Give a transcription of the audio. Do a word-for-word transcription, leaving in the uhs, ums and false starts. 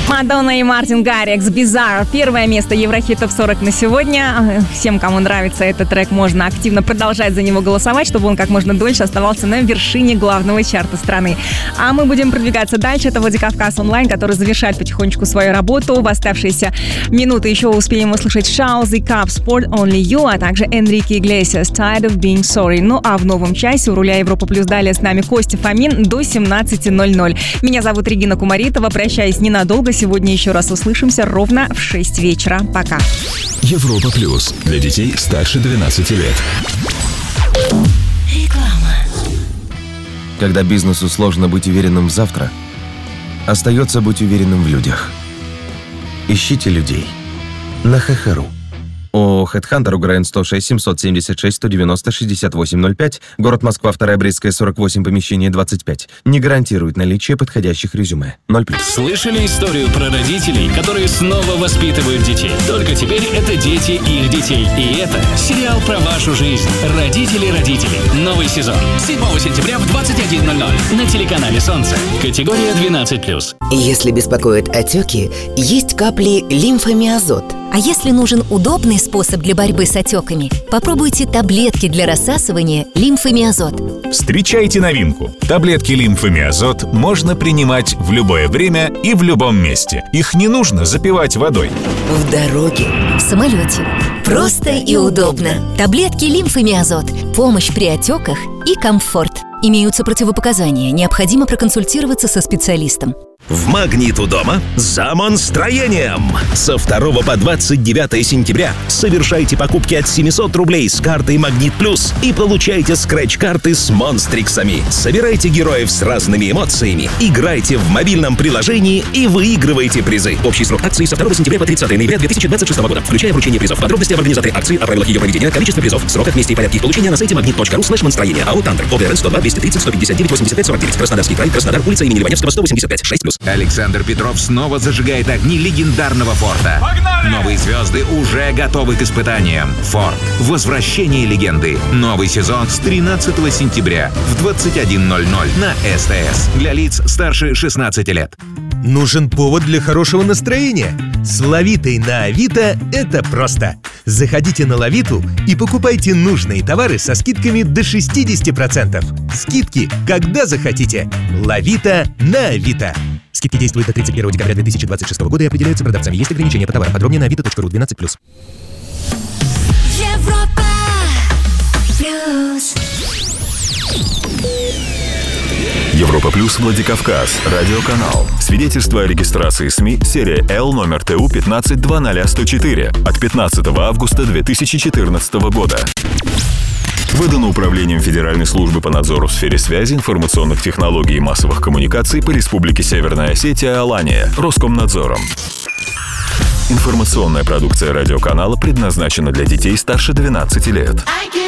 Мадонна и Мартин Гаррикс, Bizarre. Первое место Еврохитов сорок на сегодня. Всем, кому нравится этот трек, можно активно продолжать за него голосовать, чтобы он как можно дольше оставался на вершине главного чарта страны. А мы будем продвигаться дальше. Это Владикавказ онлайн, который завершает потихонечку свою работу. В оставшиеся минуты еще успеем услышать Shouse и Cup Sport Only You, а также Энрике Иглесиас Tired of Being Sorry. Ну а в новом часе у руля Европа Плюс далее с нами Костя Фомин до семнадцати ноль-ноль. Меня зовут Регина Кумаритова. Прощаюсь ненадолго. Сегодня еще раз услышимся ровно в шесть вечера. Пока. Европа Плюс. Для детей старше двенадцати лет. Реклама. Когда бизнесу сложно быть уверенным в завтра, остается быть уверенным в людях. Ищите людей на ХХРУ. ООО «Хедхантер», УГРН сто шесть семьсот семьдесят шесть сто девяносто шестьдесят восемь ноль пять, город Москва, вторая Брестская, сорок восемь, помещение двадцать пять. Не гарантирует наличие подходящих резюме. ноль плюс. Слышали историю про родителей, которые снова воспитывают детей? Только теперь это дети их детей. И это сериал про вашу жизнь. «Родители родителей». Новый сезон. седьмого сентября в двадцать один ноль ноль на телеканале «Солнце». Категория двенадцать плюс. Если беспокоят отеки, есть капли лимфомиазот. А если нужен удобный способ для борьбы с отеками, попробуйте таблетки для рассасывания лимфомиазот. Встречайте новинку. Таблетки лимфомиазот можно принимать в любое время и в любом месте. Их не нужно запивать водой. В дороге. В самолете. Просто и удобно. Таблетки лимфомиазот. Помощь при отеках и комфорт. Имеются противопоказания. Необходимо проконсультироваться со специалистом. В «Магнит у дома» за монстроением. Со второго по двадцать девятое сентября совершайте покупки от семисот рублей с картой «Магнит Плюс» и получайте скретч-карты с монстриксами. Собирайте героев с разными эмоциями, играйте в мобильном приложении и выигрывайте призы. Общий срок акции со второго сентября по тридцатое ноября две тысячи двадцать шестого года, включая вручение призов. Подробности об организации акции, о правилах ее проведения, количество призов, сроках, месте и порядке их получения на сайте магнит точка ру слэш монстроение. АО «Тандер». ОБРН сто два двести тридцать сто пятьдесят девять восемьдесят пять сорок девять. Краснодарский край, Краснодар, улица имени Ливаневского, сто восемьдесят пять, шесть плюс. Александр Петров снова зажигает огни легендарного Форда. Погнали! Новые звезды уже готовы к испытаниям. Форд. Возвращение легенды. Новый сезон с тринадцатого сентября в двадцать один ноль ноль на СТС. Для лиц старше шестнадцати лет. Нужен повод для хорошего настроения? С Лавитой на Авито это просто. Заходите на Лавиту и покупайте нужные товары со скидками до шестьдесят процентов. Скидки, когда захотите. Лавита на Авито. Скидки действуют до тридцать первого декабря две тысячи двадцать шестого года и определяются продавцами. Есть ограничения по товарам. Подробнее на авито точка ру двенадцать плюс. Европа Плюс. Европа Плюс Владикавказ. Радиоканал. Свидетельство о регистрации СМИ. Серия Л номер Т У пятнадцать два ноль сто четыре от пятнадцатого августа две тысячи четырнадцатого года. Выдано Управлением Федеральной службы по надзору в сфере связи, информационных технологий и массовых коммуникаций по Республике Северная Осетия, Алания, Роскомнадзором. Информационная продукция радиоканала предназначена для детей старше двенадцати лет.